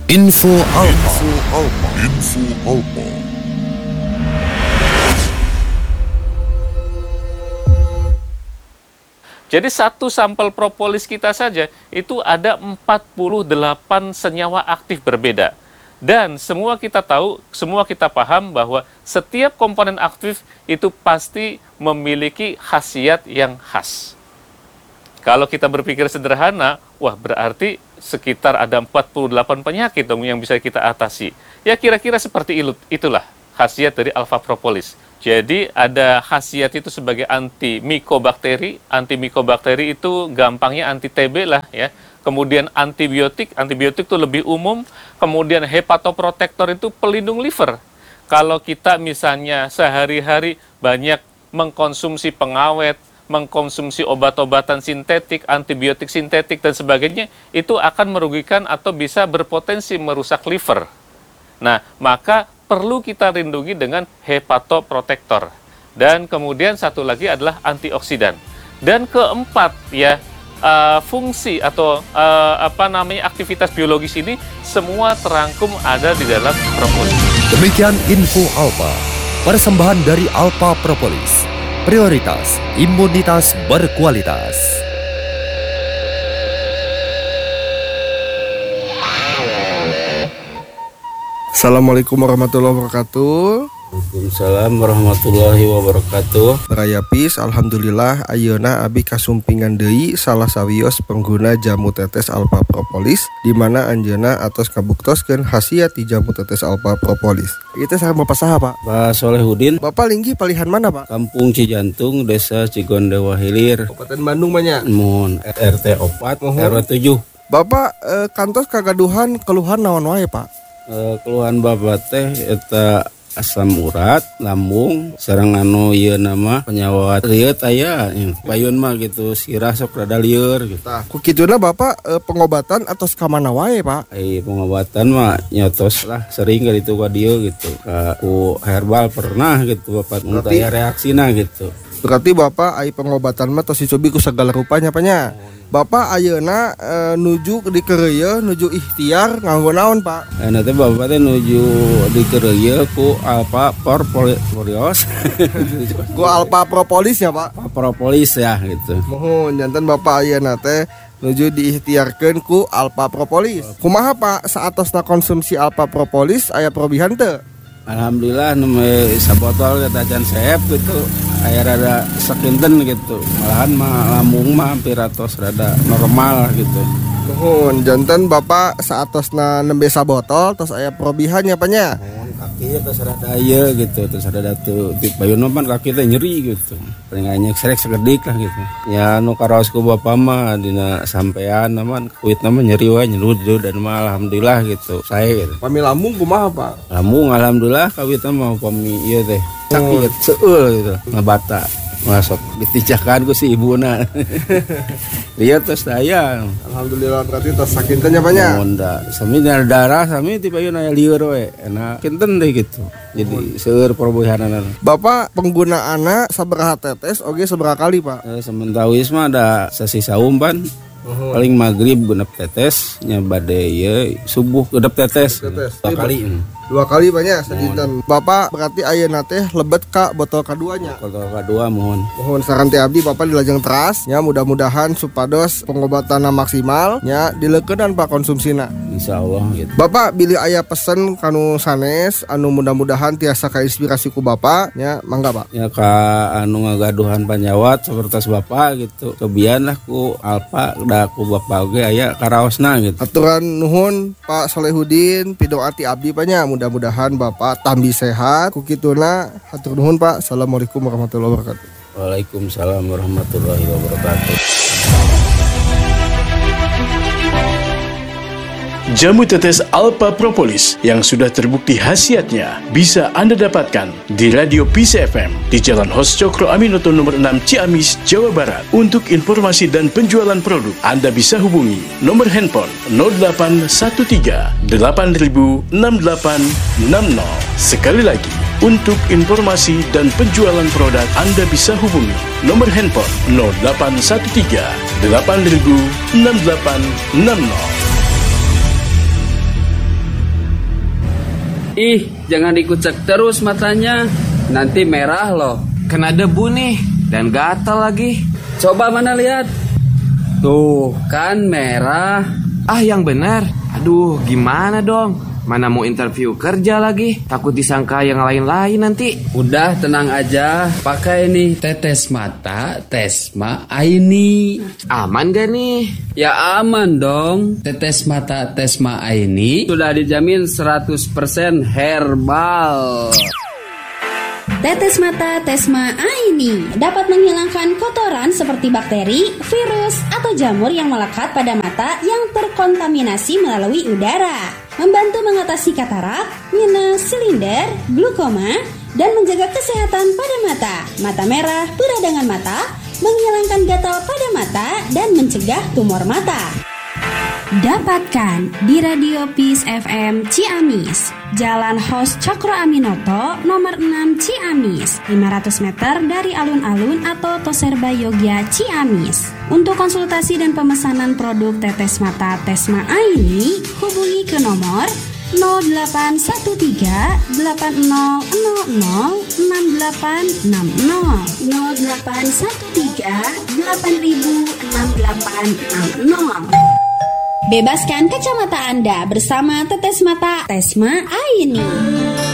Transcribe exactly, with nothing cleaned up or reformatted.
Info Alpa. Info Alpa. Info Alpa. Jadi satu sampel propolis kita saja itu ada empat puluh delapan senyawa aktif berbeda. Dan semua kita tahu, semua kita paham bahwa setiap komponen aktif itu pasti memiliki khasiat yang khas. Kalau kita berpikir sederhana, wah berarti sekitar ada empat puluh delapan penyakit dong yang bisa kita atasi. Ya kira-kira seperti itulah khasiat dari alpha propolis. Jadi ada khasiat itu sebagai anti-mikobakteri. Anti-mikobakteri itu gampangnya anti-T B lah ya. Kemudian antibiotik, antibiotik itu lebih umum. Kemudian hepatoprotektor itu pelindung liver. Kalau kita misalnya sehari-hari banyak mengkonsumsi pengawet, mengkonsumsi obat-obatan sintetik, antibiotik sintetik dan sebagainya, itu akan merugikan atau bisa berpotensi merusak liver. Nah, maka perlu kita lindungi dengan hepatoprotektor. Dan kemudian satu lagi adalah antioksidan. Dan keempat ya, uh, fungsi atau uh, apa namanya aktivitas biologis ini semua terangkum ada di dalam propolis. Demikian Info Alpa, persembahan dari Alpha Propolis. Prioritas imunitas berkualitas. Assalamualaikum warahmatullahi wabarakatuh. Waalaikumsalam warahmatullahi wabarakatuh. Berayapis, alhamdulillah ayeuna abi kasumpingan deui salah sawios pengguna jamu tetes Alpha Propolis, di mana anjeunna atos kabuktoskeun khasiat di jamu tetes Alpha Propolis. Itu saya Bapak saha, Pak? Pak Solehudin. Bapak linggi palihan mana, Pak? Kampung Cijantung, Desa Cigondewa Hilir, Kabupaten Bandung banyak. Mun R T empat, Uhum. R W tujuh. Bapak eh, kantos kagaduhan keluhan naon wae, Pak? E, keluhan bapak teh eta asam urat, lambung, sareng anu ieu nama penyawat rieut aya, payun mah gitu, sirah sok rada lieur gitu. Tah, ku kituna Bapak eh, pengobatan atos ka mana wae, Pak? Ai pengobatan mah nyotos lah sering kali itu ka dieu gitu. Ka ku herbal pernah gitu bapak mun aya reaksina gitu. Berarti Bapak ai pengobatan mah tos dicobi ku sagala rupanya, Panya. Bapak ayeuna e, nuju di kereuyeun nuju ikhtiar nganggo naon, Pak? Eh nanti bapak teh nuju di kereuyeun ku Alpha Propolis. Ku Alpha Propolis ya, Pak? Propolis ya gitu. Mohon janten Bapak ayeuna teh nuju diikhtiarkeun ku Alpha Propolis. Kumaha Pak saatosna konsumsi Alpha Propolis aya perubahan teu? Alhamdulillah nembe sabotol kata Can Sep gitu. Aya rada sakinten gitu. Malahan mah lambung mah hampir atos rada normal gitu. Nuhun, janten Bapak saatosna nembe sabotol tos aya perubahan nya Panya? Kaki tos rada aya gitu, tos rada teu di payun mah kaki teh nyeri gitu. Paling anya serek segedik lah gitu. Ya anu karaos ku Bapak mah dina sampean naman kuit nama nyeri wae nyerud dan mah alhamdulillah gitu. Saya gitu. Pami lambung kumaha, Pak? Lambung alhamdulillah kawit mah pami ieu teh. Sakit seueur gitu, ngabata. Masuk ditijakan ku si ibuna. Lihat tos daya. Alhamdulillah berarti tos sakinten nya Panya? Monda. Sami darah sami ti payun aya lieur we. Enak kinten deh gitu. Jadi seueur perubahanana. Bapak penggunaanna sabaraha tetes oge sabaraha kali, Pak? Eh, sementawis mah ada sasi saumpan. Uhum. Paling maghrib genep tetes nya bade ieu subuh genep tetes. Tetes. Dua kali. Dua kali banyak sedinten. Bapak berarti ayeuna teh lebet ka botol kaduanya. Botol kadua mohon. Mohon saran teh abdi Bapak dilajeng teras nya mudah-mudahan supados pengobatanna maksimal nya dileukeunnan Pak konsumsina. Insyaallah gitu. Bapak bilih aya pesen kanu sanes anu mudah-mudahan tiasa kainspirasi ku Bapak nya mangga Pak. Ya ka anu ngagaduhan panjawat sapertos Bapak gitu. Kebian lah ku Alpha da ku Bapak oge aya karaosna gitu. Aturan nuhun Pak Solehudin pidoati abdi Panya. Mudah-mudahan Bapak tambi sehat. Kukituna hatur nuhun Pak. Assalamualaikum warahmatullahi wabarakatuh. Waalaikumsalam warahmatullahi wabarakatuh. Jamu tetes Alpha Propolis yang sudah terbukti khasiatnya bisa Anda dapatkan di Radio P C F M di Jalan Hos Cokro Aminoto nomor enam Ciamis, Jawa Barat. Untuk informasi dan penjualan produk, Anda bisa hubungi nomor handphone nol delapan satu tiga delapan nol enam delapan enam nol. Sekali lagi, untuk informasi dan penjualan produk, Anda bisa hubungi nomor handphone nol delapan satu tiga delapan nol enam delapan enam nol. Ih, jangan dikucek terus matanya. Nanti merah loh. Kena debu nih, dan gatal lagi. Coba mana lihat. Tuh, kan merah. Ah, yang benar. Aduh, gimana dong? Mana mau interview kerja lagi? Takut disangka yang lain-lain nanti. Udah tenang aja. Pakai nih tetes mata Tesma Aini. Aman gak nih? Ya aman dong. Tetes mata Tesma Aini sudah dijamin seratus persen herbal. Tetes mata Tesma Aini dapat menghilangkan kotoran seperti bakteri, virus, atau jamur yang melekat pada mata yang terkontaminasi melalui udara. Membantu mengatasi katarak, minus, silinder, glukoma, dan menjaga kesehatan pada mata, mata merah, peradangan mata, menghilangkan gatal pada mata, dan mencegah tumor mata. Dapatkan di Radio Peace F M Ciamis, Jalan Hos Cokro Aminoto, nomor enam Ciamis, lima ratus meter dari alun-alun atau Toserba Yogya Ciamis. Untuk konsultasi dan pemesanan produk tetes mata Tesma Aini, hubungi ke nomor nol delapan satu tiga delapan nol nol nol enam delapan enam nol nol delapan satu tiga delapan enam delapan enam nol. Bebaskan kacamata Anda bersama tetes mata Tesma Aini.